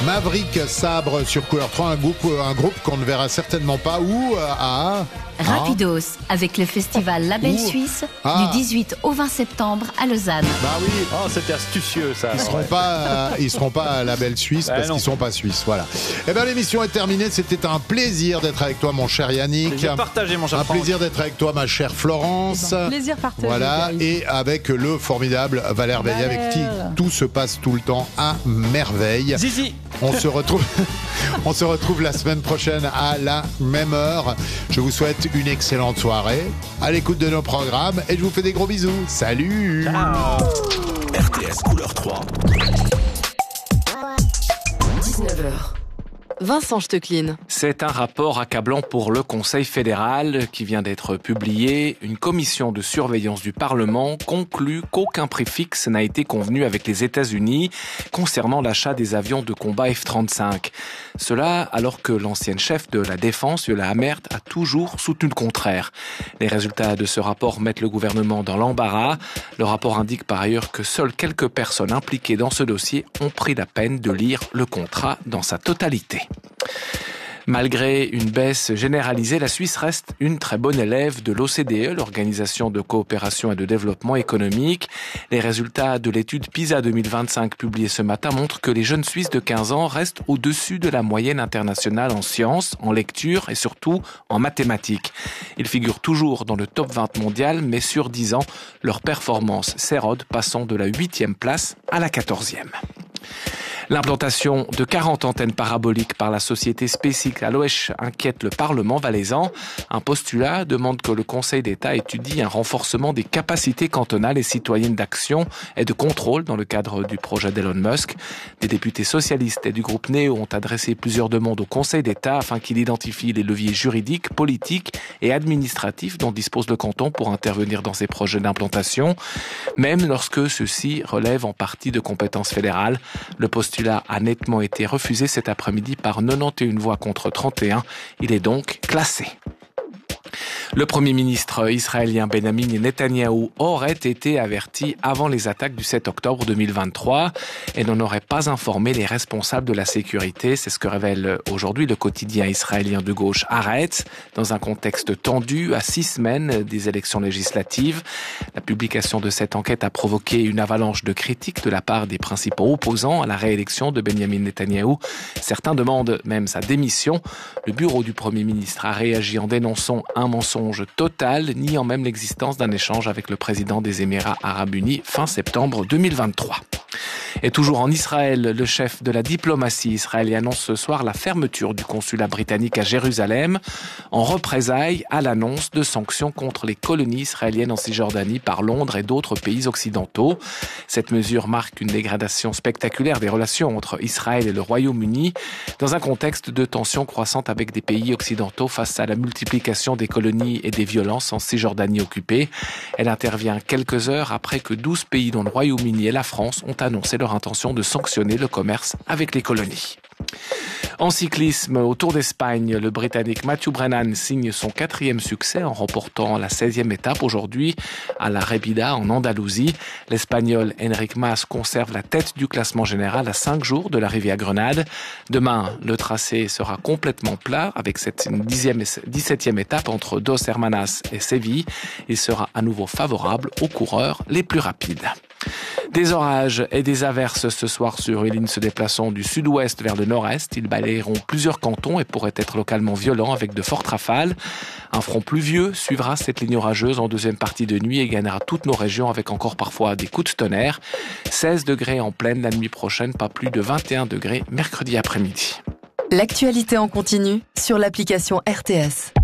Maverick Sabre sur Couleur 3, un groupe qu'on ne verra certainement pas à... Rapidos, avec le festival Label Suisse, du 18 au 20 septembre à Lausanne. Bah oui. Oh, c'était astucieux, ça. Ils seront pas à Label Suisse parce qu'ils sont pas suisses, voilà. Eh bien, l'émission est terminée. C'était un plaisir d'être avec toi, mon cher Yannick. Plaisir partagé, mon cher Un Franck. plaisir d'être avec toi, ma chère Florence. Plaisir partagé. Voilà, et avec le formidable Valère Veillet, avec qui tout se passe tout le temps à merveille. Zizi. On se retrouve la semaine prochaine à la même heure. Je vous souhaite une excellente soirée à l'écoute de nos programmes et je vous fais des gros bisous. Salut. Ciao. RTS Couleur 3. 19h. Vincent Stecklin. C'est un rapport accablant pour le Conseil fédéral qui vient d'être publié. Une commission de surveillance du Parlement conclut qu'aucun prix fixe n'a été convenu avec les États-Unis concernant l'achat des avions de combat F-35. Cela alors que l'ancienne chef de la Défense, Yola Amert, a toujours soutenu le contraire. Les résultats de ce rapport mettent le gouvernement dans l'embarras. Le rapport indique par ailleurs que seules quelques personnes impliquées dans ce dossier ont pris la peine de lire le contrat dans sa totalité. Malgré une baisse généralisée, la Suisse reste une très bonne élève de l'OCDE, l'Organisation de coopération et de développement économique. Les résultats de l'étude PISA 2025 publiée ce matin montrent que les jeunes Suisses de 15 ans restent au-dessus de la moyenne internationale en sciences, en lecture et surtout en mathématiques. Ils figurent toujours dans le top 20 mondial, mais sur 10 ans, leur performance s'érode, passant de la 8e place à la 14e. L'implantation de 40 antennes paraboliques par la société SpaceX à l'Oesch inquiète le Parlement valaisan. Un postulat demande que le Conseil d'État étudie un renforcement des capacités cantonales et citoyennes d'action et de contrôle dans le cadre du projet d'Elon Musk. Des députés socialistes et du groupe Néo ont adressé plusieurs demandes au Conseil d'État afin qu'il identifie les leviers juridiques, politiques et administratifs dont dispose le canton pour intervenir dans ces projets d'implantation, même lorsque ceux-ci relèvent en partie de compétences fédérales. Le postulat a nettement été refusé cet après-midi par 91 voix contre 31. Il est donc classé. Le Premier ministre israélien Benjamin Netanyahou aurait été averti avant les attaques du 7 octobre 2023 et n'en aurait pas informé les responsables de la sécurité. C'est ce que révèle aujourd'hui le quotidien israélien de gauche Haaretz, dans un contexte tendu à 6 semaines des élections législatives. La publication de cette enquête a provoqué une avalanche de critiques de la part des principaux opposants à la réélection de Benjamin Netanyahou. Certains demandent même sa démission. Le bureau du Premier ministre a réagi en dénonçant un mensonge total, niant même l'existence d'un échange avec le président des Émirats Arabes Unis fin septembre 2023. Et toujours en Israël, le chef de la diplomatie israélienne annonce ce soir la fermeture du consulat britannique à Jérusalem en représailles à l'annonce de sanctions contre les colonies israéliennes en Cisjordanie par Londres et d'autres pays occidentaux. Cette mesure marque une dégradation spectaculaire des relations entre Israël et le Royaume-Uni dans un contexte de tensions croissantes avec des pays occidentaux face à la multiplication des colonies et des violences en Cisjordanie occupée. Elle intervient quelques heures après que 12 pays dont le Royaume-Uni et la France ont annoncé leur intention de sanctionner le commerce avec les colonies. En cyclisme, au Tour d'Espagne, le Britannique Matthew Brennan signe son 4e succès en remportant la 16e étape aujourd'hui à la Rébida en Andalousie. L'Espagnol Enric Mas conserve la tête du classement général à 5 jours de l'arrivée à Grenade. Demain, le tracé sera complètement plat avec cette 17e étape entre Dos Hermanas et Séville. Il sera à nouveau favorable aux coureurs les plus rapides. Des orages et des averses ce soir sur une ligne se déplaçant du sud-ouest vers le nord-est. Ils balayeront plusieurs cantons et pourraient être localement violents avec de fortes rafales. Un front pluvieux suivra cette ligne orageuse en deuxième partie de nuit et gagnera toutes nos régions avec encore parfois des coups de tonnerre. 16 degrés en pleine la nuit prochaine, pas plus de 21 degrés mercredi après-midi. L'actualité en continu sur l'application RTS.